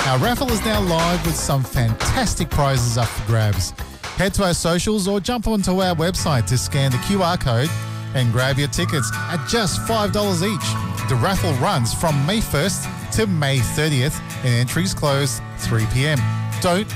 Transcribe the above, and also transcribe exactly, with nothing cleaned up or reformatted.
Our raffle is now live with some fantastic prizes up for grabs. Head to our socials or jump onto our website to scan the Q R code and grab your tickets at just five dollars each. The raffle runs from May first to May thirtieth and entries close three p.m. Don't